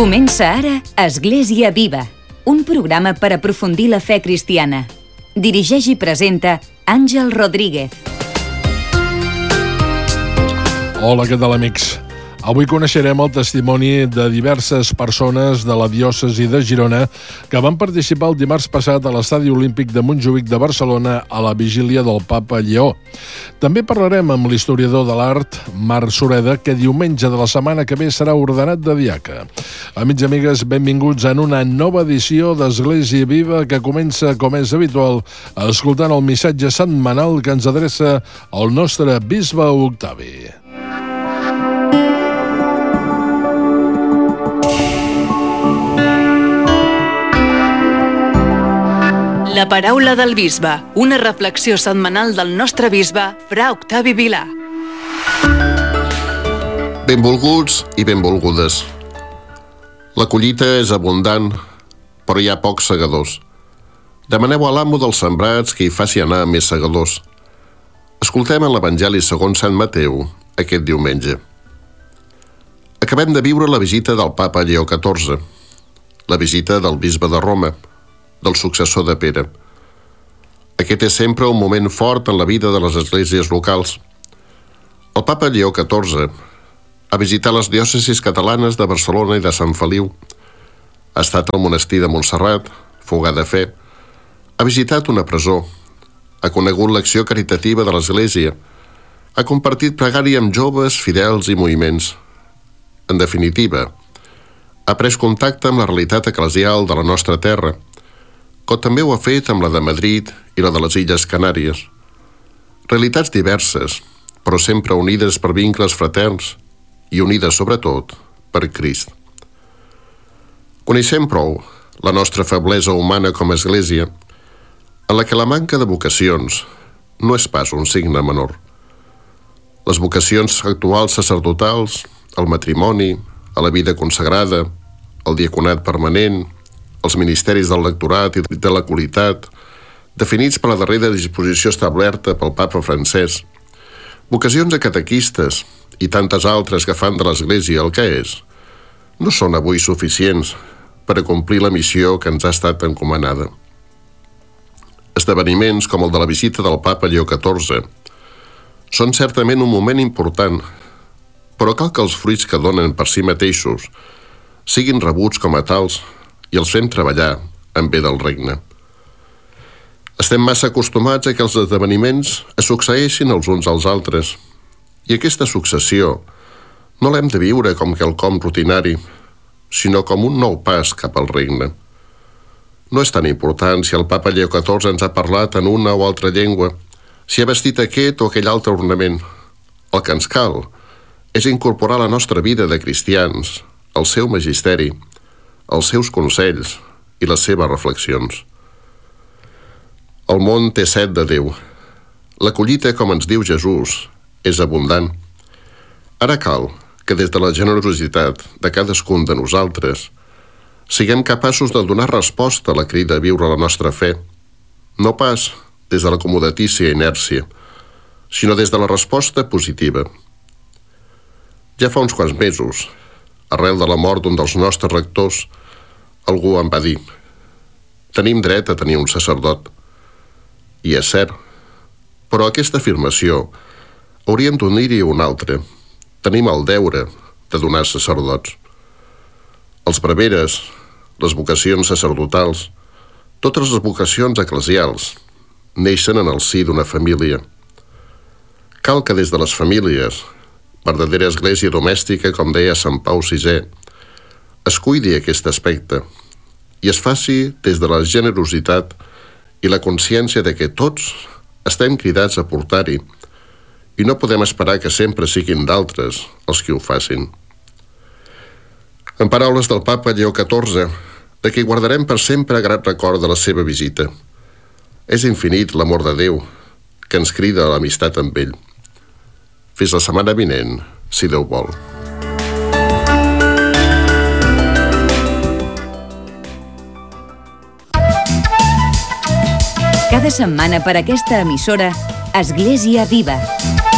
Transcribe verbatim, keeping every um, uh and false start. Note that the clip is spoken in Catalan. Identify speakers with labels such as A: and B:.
A: Comença ara Església Viva, un programa per aprofundir la fe cristiana. Dirigeix i presenta Àngel Rodríguez.
B: Hola, què tal, amics? Avui coneixerem el testimoni de diverses persones de la diòcesi de Girona que van participar el dimarts passat a l'Estadi Olímpic de Montjuïc de Barcelona a la vigília del Papa Lleó. També parlarem amb l'historiador de l'art, Marc Sureda, que diumenge de la setmana que ve serà ordenat de diaca. Amics i amigues, benvinguts en una nova edició d'Església Viva que comença, com és habitual, escoltant el missatge setmanal que ens adreça el nostre bisbe Octavi.
C: La paraula del bisbe, una reflexió setmanal del nostre bisbe, fra Octavi Vilà.
D: Benvolguts i benvolgudes. La collita és abundant, però hi ha pocs segadors. Demaneu a l'amo dels sembrats que hi faci anar més segadors. Escoltem en l'Evangeli segons Sant Mateu aquest diumenge. Acabem de viure la visita del Papa Lleó catorze, la visita del bisbe de Roma, del successor de Pere. Aquest és sempre un moment fort en la vida de les esglésies locals. El Papa Lleó catorze ha visitat les diòcesis catalanes de Barcelona i de Sant Feliu, ha estat al monestir de Montserrat, fogar de fe, ha visitat una presó, ha conegut l'acció caritativa de l'Església, ha compartit pregària amb joves, fidels i moviments. En definitiva, ha pres contacte amb la realitat eclesial de la nostra terra, com també ho ha fet amb la de Madrid i la de les Illes Canàries. Realitats diverses, però sempre unides per vincles fraterns i unides, sobretot, per Crist. Coneixem prou la nostra feblesa humana com a Església, en la que la manca de vocacions no és pas un signe menor. Les vocacions actuals sacerdotals, el matrimoni, a la vida consagrada, el diaconat permanent, els ministeris del lectorat i de la qualitat, definits per la darrera disposició establerta pel Papa Francesc, vocacions a catequistes i tantes altres que fan de l'Església el que és, no són avui suficients per a complir la missió que ens ha estat encomanada. Esdeveniments com el de la visita del Papa Lleó catorze són certament un moment important, però cal que els fruits que donen per si mateixos siguin rebuts com a tals i els fem treballar en bé del regne. Estem massa acostumats a que els esdeveniments es succeeixin els uns als altres, i aquesta successió no l'hem de viure com quelcom rutinari, sinó com un nou pas cap al regne. No és tan important si el Papa Lleó catorze ens ha parlat en una o altra llengua, si ha vestit aquest o aquell altre ornament. El que ens cal és incorporar a la nostra vida de cristians el seu magisteri, els seus consells i les seves reflexions. El món té set de Déu. La collita, com ens diu Jesús, és abundant. Ara cal que des de la generositat de cadascun de nosaltres siguem capaços de donar resposta a la crida a viure la nostra fe, no pas des de l'acomodatícia inèrcia, sinó des de la resposta positiva. Ja fa uns quants mesos, arrel de la mort d'un dels nostres rectors, algú em va dir: tenim dret a tenir un sacerdot. I és cert, però a aquesta afirmació hauríem d'unir-hi una altra. Tenim el deure de donar sacerdots. Els preveres, les vocacions sacerdotals, totes les vocacions eclesials, neixen en el si d'una família. Cal que des de les famílies, verdadera església domèstica, com deia Sant Pau sisè, es cuidi aquest aspecte i es faci des de la generositat i la consciència de que tots estem cridats a portar-hi i no podem esperar que sempre siguin d'altres els que ho facin. En paraules del Papa Lleó catorze, de qui guardarem per sempre grat record de la seva visita, és infinit l'amor de Déu que ens crida a l'amistat amb ell. Fins la setmana vinent, si Déu vol.
A: Cada setmana per aquesta emissora, Església Viva.